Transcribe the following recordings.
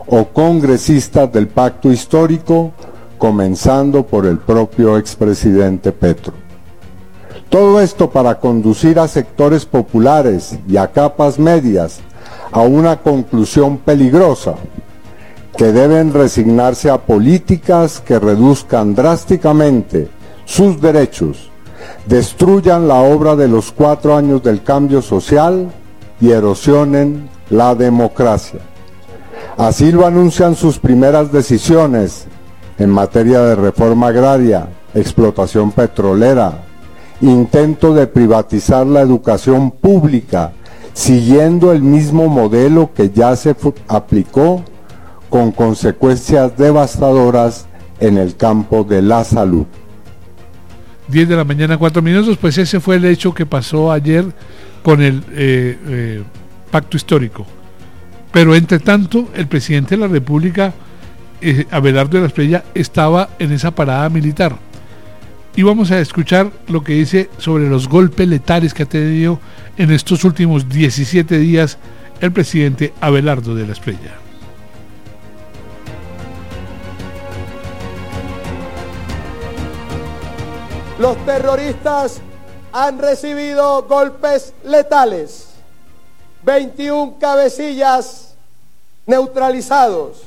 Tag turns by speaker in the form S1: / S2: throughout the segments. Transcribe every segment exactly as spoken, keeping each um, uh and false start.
S1: o congresistas del pacto histórico, comenzando por el propio expresidente Petro. Todo esto para conducir a sectores populares y a capas medias a una conclusión peligrosa, que deben resignarse a políticas que reduzcan drásticamente sus derechos, destruyan la obra de los cuatro años del cambio social y erosionen la democracia. Así lo anuncian sus primeras decisiones en materia de reforma agraria, explotación petrolera, intento de privatizar la educación pública, siguiendo el mismo modelo que ya se aplicó, con consecuencias devastadoras en el campo de la salud.
S2: diez de la mañana, cuatro minutos, pues ese fue el hecho que pasó ayer con el eh, eh, pacto histórico. Pero entre tanto, el presidente de la República, eh, Abelardo de la Espriella, estaba en esa parada militar. Y vamos a escuchar lo que dice sobre los golpes letales que ha tenido en estos últimos diecisiete días el presidente Abelardo de la Espriella.
S3: Los terroristas han recibido golpes letales, veintiún cabecillas neutralizados,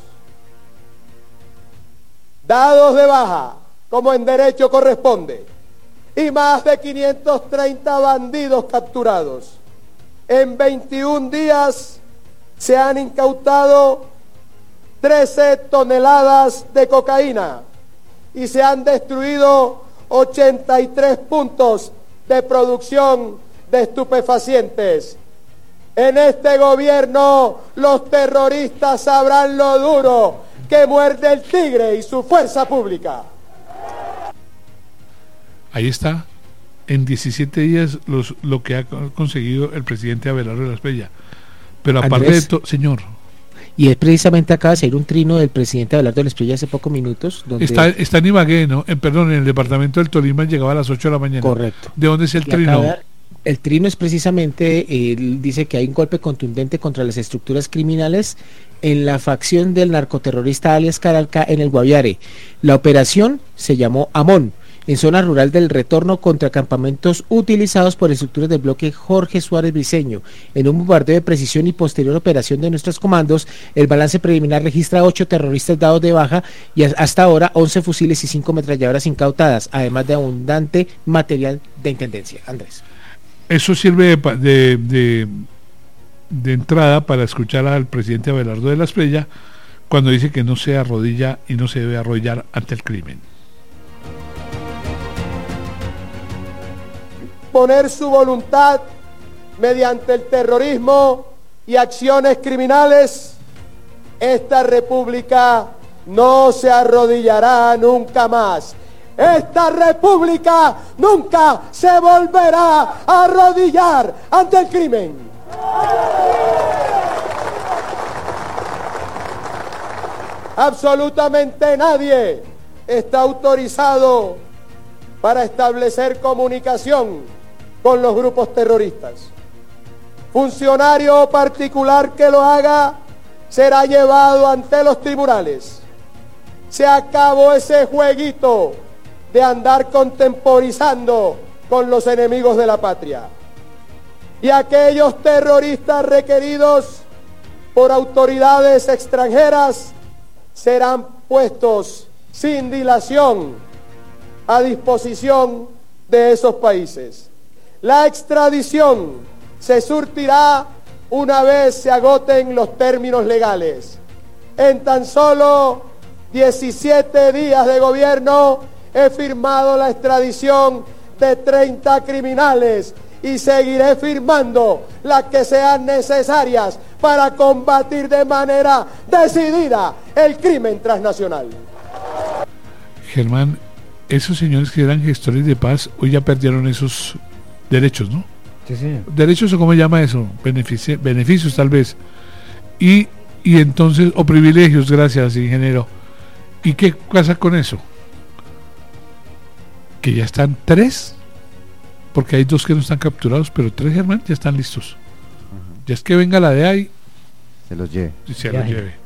S3: dados de baja, como en derecho corresponde, y más de quinientos treinta bandidos capturados. En veintiún días se han incautado trece toneladas de cocaína y se han destruido ochenta y tres puntos de producción de estupefacientes. En este gobierno los terroristas sabrán lo duro que muerde el tigre y su fuerza pública.
S2: Ahí está, en diecisiete días los, lo que ha conseguido el presidente Abelardo de la Espriella. Pero aparte
S4: Andrés,
S2: de todo, señor.
S4: Y es precisamente acaba de salir un trino del presidente Abelardo de la Espriella hace pocos minutos. Donde
S2: Está, está en Ibagué, ¿no? En, perdón, en el departamento del Tolima, llegaba a las ocho de la mañana.
S4: Correcto.
S2: ¿De dónde es el
S4: Y
S2: trino?
S4: acaba, el trino es precisamente, eh, dice que hay un golpe contundente contra las estructuras criminales en la facción del narcoterrorista alias Caralca en el Guaviare. La operación se llamó Amón, en zona rural del Retorno, contra campamentos utilizados por estructuras del bloque Jorge Suárez Briceño. En un bombardeo de precisión y posterior operación de nuestros comandos, el balance preliminar registra ocho terroristas dados de baja y hasta ahora once fusiles y cinco ametralladoras incautadas, además de abundante material de intendencia. Andrés.
S2: Eso sirve de, de, de, de entrada para escuchar al presidente Abelardo de la Espriella cuando dice que no se arrodilla y no se debe arrodillar ante el crimen.
S3: Poner su voluntad mediante el terrorismo y acciones criminales, esta república no se arrodillará nunca más. Esta república nunca se volverá a arrodillar ante el crimen. Absolutamente nadie está autorizado para establecer comunicación con los grupos terroristas. Funcionario particular que lo haga será llevado ante los tribunales. Se acabó ese jueguito de andar contemporizando con los enemigos de la patria. Y aquellos terroristas requeridos por autoridades extranjeras serán puestos sin dilación a disposición de esos países. La extradición se surtirá una vez se agoten los términos legales. En tan solo diecisiete días de gobierno he firmado la extradición de treinta criminales y seguiré firmando las que sean necesarias para combatir de manera decidida el crimen transnacional.
S2: Germán, esos señores que eran gestores de paz hoy ya perdieron esos derechos, ¿no?
S5: Sí, sí.
S2: Derechos, o cómo se llama eso, Benefici- beneficios tal vez, y, y entonces, o privilegios, gracias, ingeniero. ¿Y qué pasa con eso? Que ya están tres, porque hay dos que no están capturados, pero tres, Germán, ya están listos. Uh-huh. Ya es que venga la D E A y
S5: se los lleve.
S2: se los lleve.